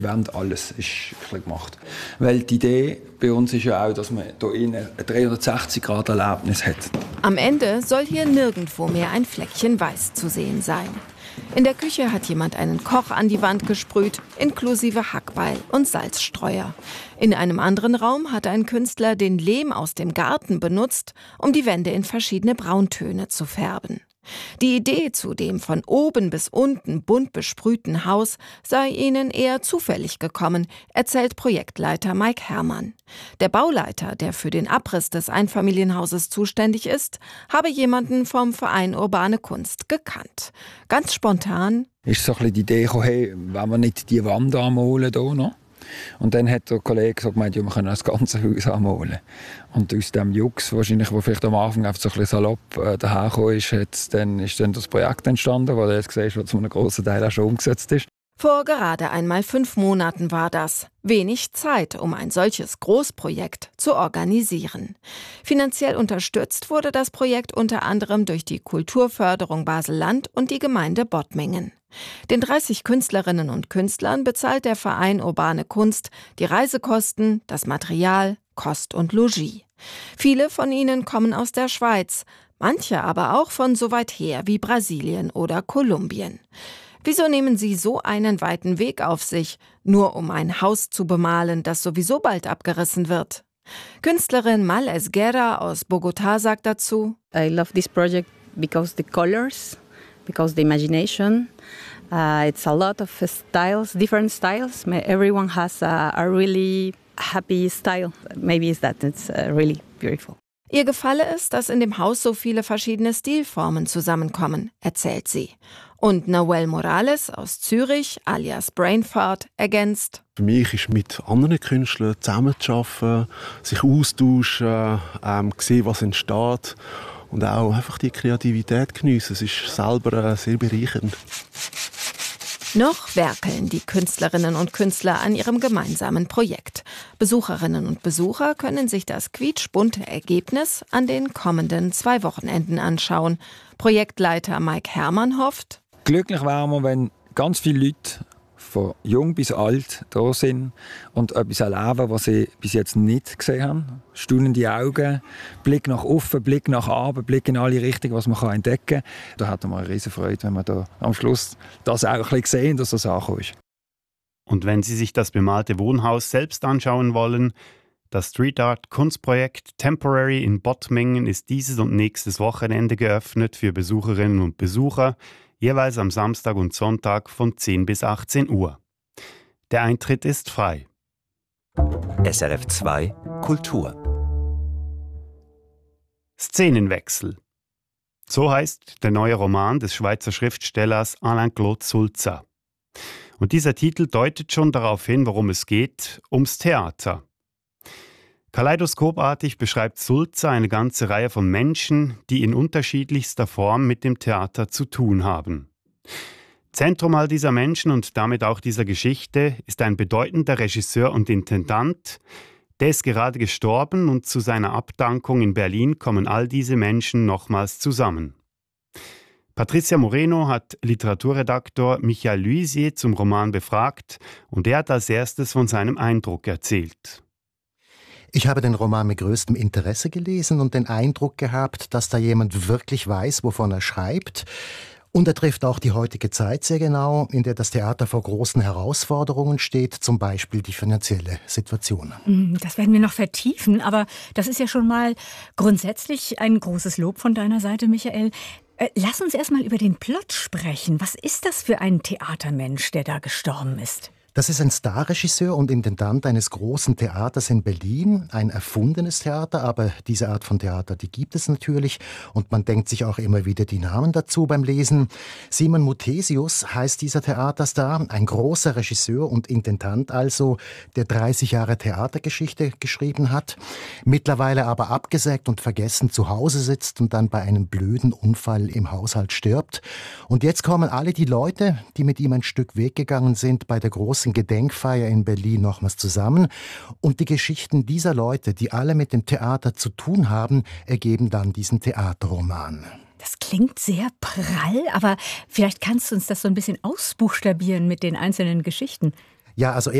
Während alles ist gemacht. Weil die Idee bei uns ist ja auch, dass man hier ein 360-Grad-Erlebnis hat. Am Ende soll hier nirgendwo mehr ein Fleckchen weiß zu sehen sein. In der Küche hat jemand einen Koch an die Wand gesprüht, inklusive Hackbeil und Salzstreuer. In einem anderen Raum hat ein Künstler den Lehm aus dem Garten benutzt, um die Wände in verschiedene Brauntöne zu färben. Die Idee zu dem von oben bis unten bunt besprühten Haus sei ihnen eher zufällig gekommen, erzählt Projektleiter Mike Herrmann. Der Bauleiter, der für den Abriss des Einfamilienhauses zuständig ist, habe jemanden vom Verein Urbane Kunst gekannt. Ganz spontan ist so ein bisschen die Idee gekommen, hey, wenn wir nicht die Wand anmalen hier noch? Und dann hat der Kollege so gemeint, ja, wir können das ganze Haus anmalen. Und aus dem Jux, wahrscheinlich, wo vielleicht am Anfang einfach so ein bisschen salopp dahergekommen ist, ist dann das Projekt entstanden, das du jetzt siehst, was zu einem grossen Teil auch schon umgesetzt ist. Vor gerade einmal 5 Monaten war das. Wenig Zeit, um ein solches Großprojekt zu organisieren. Finanziell unterstützt wurde das Projekt unter anderem durch die Kulturförderung Basel-Land und die Gemeinde Bottmingen. Den 30 Künstlerinnen und Künstlern bezahlt der Verein Urbane Kunst die Reisekosten, das Material, Kost und Logis. Viele von ihnen kommen aus der Schweiz, manche aber auch von so weit her wie Brasilien oder Kolumbien. Wieso nehmen sie so einen weiten Weg auf sich, nur um ein Haus zu bemalen, das sowieso bald abgerissen wird? Künstlerin Mal Esguerra aus Bogotá sagt dazu: I love this project because the colors, because the imagination. It's a lot of styles, different styles. Everyone has a really happy style. Maybe it's that. It's really beautiful. Ihr gefalle es, dass in dem Haus so viele verschiedene Stilformen zusammenkommen, erzählt sie. Und Noel Morales aus Zürich, alias Brainfart, ergänzt: Für mich ist mit anderen Künstlern zusammenzuarbeiten, sich austauschen, sehen, was entsteht und auch einfach die Kreativität geniessen. Es ist selber sehr bereichernd. Noch werkeln die Künstlerinnen und Künstler an ihrem gemeinsamen Projekt. Besucherinnen und Besucher können sich das quietschbunte Ergebnis an den kommenden 2 Wochenenden anschauen. Projektleiter Mike Herrmann hofft: Glücklich wären wir, wenn ganz viele Leute von jung bis alt da sind und etwas erleben, was sie bis jetzt nicht gesehen haben. Staunende Augen, Blick nach oben, Blick nach unten, Blick in alle Richtungen, was man entdecken kann. Da hat man eine riesen Freude, wenn man da am Schluss das auch ein bisschen sehen, dass das angekommen ist. Und wenn Sie sich das bemalte Wohnhaus selbst anschauen wollen, das Street Art Kunstprojekt Temporary in Bottmingen ist dieses und nächstes Wochenende geöffnet für Besucherinnen und Besucher, jeweils am Samstag und Sonntag von 10 bis 18 Uhr. Der Eintritt ist frei. SRF 2 Kultur. Szenenwechsel. So heißt der neue Roman des Schweizer Schriftstellers Alain-Claude Sulza. Und dieser Titel deutet schon darauf hin, worum es geht: ums Theater. Kaleidoskopartig beschreibt Sulza eine ganze Reihe von Menschen, die in unterschiedlichster Form mit dem Theater zu tun haben. Zentrum all dieser Menschen und damit auch dieser Geschichte ist ein bedeutender Regisseur und Intendant. Der ist gerade gestorben und zu seiner Abdankung in Berlin kommen all diese Menschen nochmals zusammen. Patricia Moreno hat Literaturredaktor Michael Luisier zum Roman befragt und er hat als erstes von seinem Eindruck erzählt. Ich habe den Roman mit größtem Interesse gelesen und den Eindruck gehabt, dass da jemand wirklich weiß, wovon er schreibt. Und er trifft auch die heutige Zeit sehr genau, in der das Theater vor großen Herausforderungen steht, zum Beispiel die finanzielle Situation. Das werden wir noch vertiefen, aber das ist ja schon mal grundsätzlich ein großes Lob von deiner Seite, Michael. Lass uns erst mal über den Plot sprechen. Was ist das für ein Theatermensch, der da gestorben ist? Das ist ein Starregisseur und Intendant eines großen Theaters in Berlin. Ein erfundenes Theater, aber diese Art von Theater, die gibt es natürlich. Und man denkt sich auch immer wieder die Namen dazu beim Lesen. Simon Muthesius heißt dieser Theaterstar, ein großer Regisseur und Intendant also, der 30 Jahre Theatergeschichte geschrieben hat. Mittlerweile aber abgesägt und vergessen zu Hause sitzt und dann bei einem blöden Unfall im Haushalt stirbt. Und jetzt kommen alle die Leute, die mit ihm ein Stück Weg gegangen sind, bei der großen Gedenkfeier in Berlin nochmals zusammen. Und die Geschichten dieser Leute, die alle mit dem Theater zu tun haben, ergeben dann diesen Theaterroman. Das klingt sehr prall, aber vielleicht kannst du uns das so ein bisschen ausbuchstabieren mit den einzelnen Geschichten. Ja, also